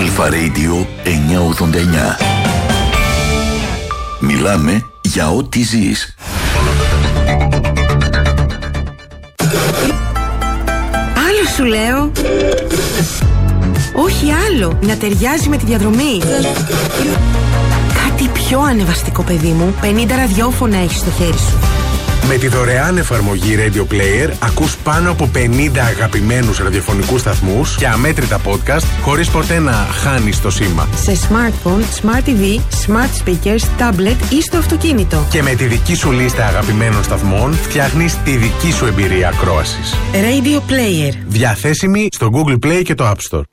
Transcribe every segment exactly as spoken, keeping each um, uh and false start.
Αλφα Radio εννιακόσια ογδόντα εννιά. Μιλάμε για ό,τι ζεις. Άλλο σου λέω. Όχι άλλο. Να ταιριάζει με τη διαδρομή. Κάτι πιο ανεβαστικό, παιδί μου. πενήντα ραδιόφωνα έχεις στο χέρι σου. Με τη δωρεάν εφαρμογή Radio Player ακούς πάνω από πενήντα αγαπημένους ραδιοφωνικούς σταθμούς και αμέτρητα podcast χωρίς ποτέ να χάνεις το σήμα. Σε smartphone, smart τι βι, smart speakers, tablet ή στο αυτοκίνητο. Και με τη δική σου λίστα αγαπημένων σταθμών φτιάχνεις τη δική σου εμπειρία ακρόασης. Radio Player. Διαθέσιμη στο Google Play και το App Store.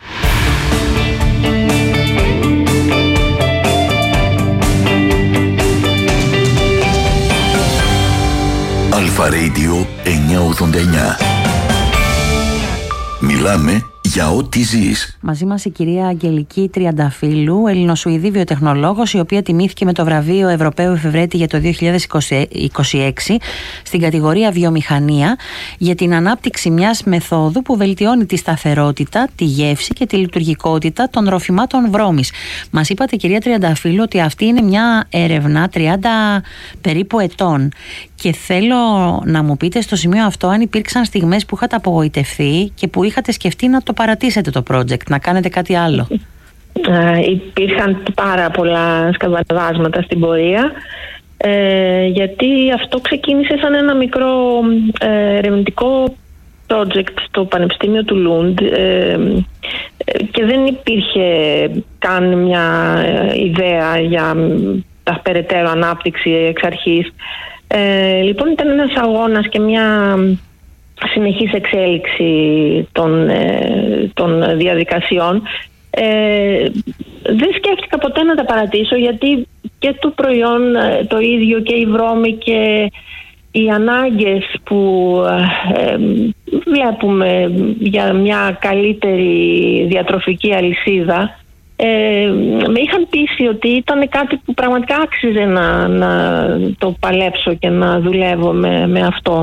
Αλφα Radio εννιακόσια ογδόντα εννιά. Μιλάμε για ό,τι ζεις. Μαζί μας η κυρία Αγγελική Τριανταφύλλου, Ελληνοσουηδή βιοτεχνολόγος, η οποία τιμήθηκε με το βραβείο Ευρωπαίου Εφευρέτη για το δύο χιλιάδες είκοσι έξι στην κατηγορία βιομηχανία για την ανάπτυξη μιας μεθόδου που βελτιώνει τη σταθερότητα, τη γεύση και τη λειτουργικότητα των ροφημάτων βρώμης. Μας είπατε, κυρία Τριανταφύλλου, ότι αυτή είναι μια έρευνα τριάντα περίπου ετών. Και θέλω να μου πείτε στο σημείο αυτό αν υπήρξαν στιγμές που είχατε απογοητευτεί και που είχατε σκεφτεί να το παρατήσετε το project, να κάνετε κάτι άλλο. Ε, υπήρχαν πάρα πολλά σκαμπανεβάσματα στην πορεία, ε, γιατί αυτό ξεκίνησε σαν ένα μικρό ε, ερευνητικό project στο Πανεπιστήμιο του Λούντ, ε, και δεν υπήρχε καν μια ιδέα για τα περαιτέρω ανάπτυξη εξ αρχής. Ε, λοιπόν, ήταν ένας αγώνας και μια συνεχής εξέλιξη των, ε, των διαδικασιών. Ε, δεν σκέφτηκα ποτέ να τα παρατήσω, γιατί και το προϊόν το ίδιο και η βρώμη και οι ανάγκες που ε, βλέπουμε για μια καλύτερη διατροφική αλυσίδα Ε, με είχαν πείσει ότι ήταν κάτι που πραγματικά άξιζε να, να το παλέψω και να δουλεύω με, με αυτό.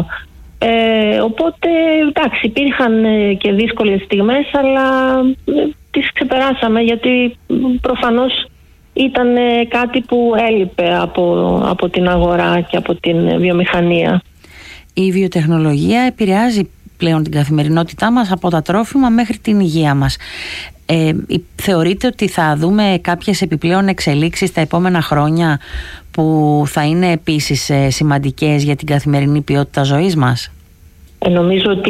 Ε, οπότε, εντάξει, υπήρχαν και δύσκολες στιγμές, αλλά ε, τις ξεπεράσαμε, γιατί προφανώς ήταν κάτι που έλειπε από, από την αγορά και από την βιομηχανία. Η βιοτεχνολογία επηρεάζει πλέον την καθημερινότητά μας, από τα τρόφιμα μέχρι την υγεία μας. Ε, θεωρείτε ότι θα δούμε κάποιες επιπλέον εξελίξεις τα επόμενα χρόνια που θα είναι επίσης ε, σημαντικές για την καθημερινή ποιότητα ζωής μας? Ε, νομίζω ότι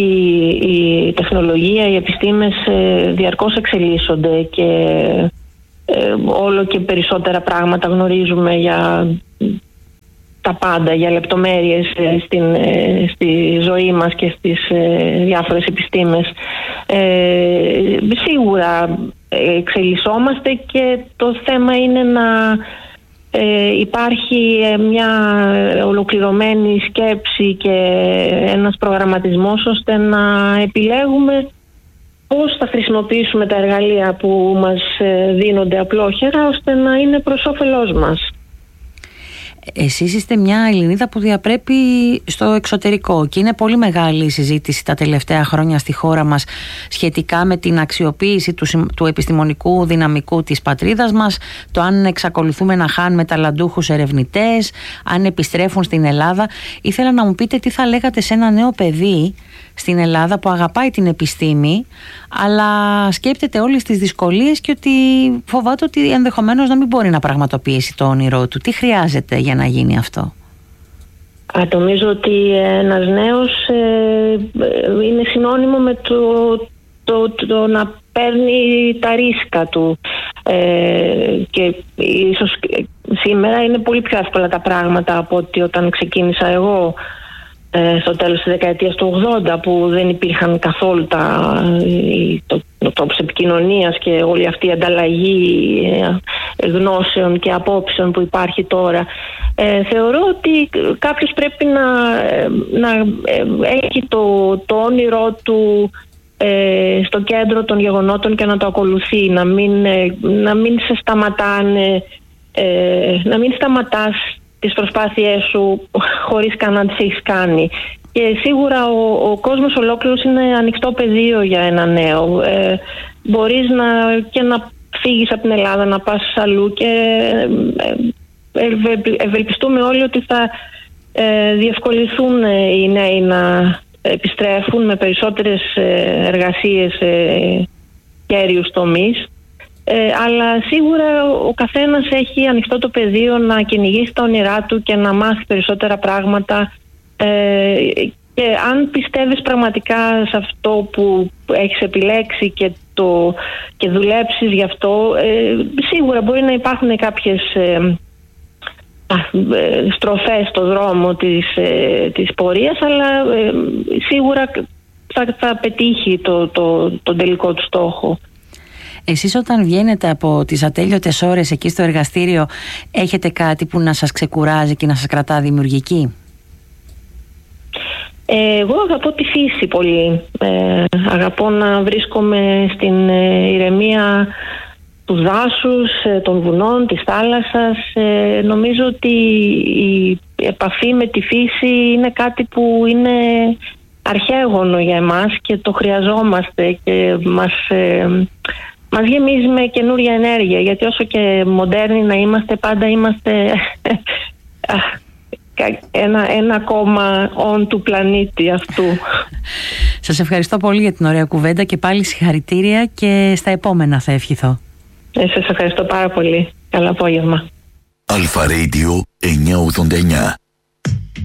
η τεχνολογία, οι επιστήμες ε, διαρκώς εξελίσσονται και ε, όλο και περισσότερα πράγματα γνωρίζουμε για τα πάντα, για λεπτομέρειες ε, στην, ε, στη ζωή μας και στις ε, διάφορες επιστήμες. Ε, σίγουρα εξελισσόμαστε και το θέμα είναι να ε, υπάρχει μια ολοκληρωμένη σκέψη και ένας προγραμματισμός ώστε να επιλέγουμε πώς θα χρησιμοποιήσουμε τα εργαλεία που μας δίνονται απλόχερα ώστε να είναι προς όφελός μας. Εσείς είστε μια Ελληνίδα που διαπρέπει στο εξωτερικό και είναι πολύ μεγάλη η συζήτηση τα τελευταία χρόνια στη χώρα μας σχετικά με την αξιοποίηση του, του επιστημονικού δυναμικού της πατρίδας μας, το αν εξακολουθούμε να χάνουμε ταλαντούχους ερευνητές, αν επιστρέφουν στην Ελλάδα. Ήθελα να μου πείτε τι θα λέγατε σε ένα νέο παιδί στην Ελλάδα που αγαπάει την επιστήμη, αλλά σκέπτεται όλες τις δυσκολίες και ότι φοβάται ότι ενδεχομένως να μην μπορεί να πραγματοποιήσει το όνειρό του. Τι χρειάζεται για να γίνει αυτό? Α, νομίζω ότι ένας νέος ε, είναι συνώνυμο με το, το, το, το να παίρνει τα ρίσκα του, ε, και ίσως σήμερα είναι πολύ πιο εύκολα τα πράγματα από ότι όταν ξεκίνησα εγώ στο τέλος της δεκαετίας του ογδόντα, που δεν υπήρχαν καθόλου τα, το, το τρόπος επικοινωνίας και όλη αυτή η ανταλλαγή γνώσεων και απόψεων που υπάρχει τώρα. Ε, θεωρώ ότι κάποιος πρέπει να, να έχει το, το όνειρό του ε, στο κέντρο των γεγονότων και να το ακολουθεί, να μην, να μην σε σταματάνε, ε, να μην σταματάς τις προσπάθειές σου χωρίς καν να τις έχεις κάνει. Και σίγουρα ο, ο κόσμος ολόκληρος είναι ανοιχτό πεδίο για ένα νέο. Ε, μπορείς να, και να φύγεις από την Ελλάδα, να πας αλλού και ευελπιστούμε όλοι ότι θα διευκολυνθούν οι νέοι να επιστρέφουν με περισσότερες εργασίες σε κέριους τομείς. Ε, αλλά σίγουρα ο καθένας έχει ανοιχτό το πεδίο να κυνηγήσει τα όνειρά του και να μάθει περισσότερα πράγματα, ε, και αν πιστεύεις πραγματικά σε αυτό που έχεις επιλέξει και, το, και δουλέψεις γι' αυτό, ε, σίγουρα μπορεί να υπάρχουν κάποιες ε, ε, στροφές στο δρόμο της, ε, της πορείας, αλλά ε, σίγουρα θα, θα πετύχει το, το, το τελικό του στόχο. Εσείς όταν βγαίνετε από τις ατέλειωτες ώρες εκεί στο εργαστήριο, έχετε κάτι που να σας ξεκουράζει και να σας κρατά δημιουργική? Ε, εγώ αγαπώ τη φύση πολύ. Ε, αγαπώ να βρίσκομαι στην ε, ηρεμία του δάσους, ε, των βουνών, της θάλασσας. Ε, νομίζω ότι η επαφή με τη φύση είναι κάτι που είναι αρχαίγωνο για εμάς και το χρειαζόμαστε και μας... Ε, Μας γεμίζει με καινούρια ενέργεια, γιατί όσο και μοντέρνοι να είμαστε, πάντα είμαστε ένα, ένα κόμμα on του πλανήτη αυτού. Σας ευχαριστώ πολύ για την ωραία κουβέντα και πάλι συγχαρητήρια, και στα επόμενα θα ευχηθώ. Ε, σας ευχαριστώ πάρα πολύ. Καλό απόγευμα. Αλφα Radio εννιακόσια ογδόντα εννιά.